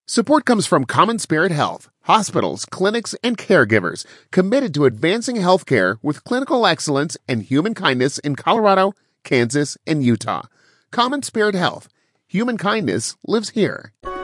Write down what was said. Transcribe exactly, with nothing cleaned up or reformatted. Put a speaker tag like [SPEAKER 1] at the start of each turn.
[SPEAKER 1] Support comes from Common Spirit Health, hospitals, clinics, and caregivers committed to advancing healthcare with clinical excellence and human kindness in Colorado, Kansas, and Utah. Common Spirit Health. Human kindness lives here.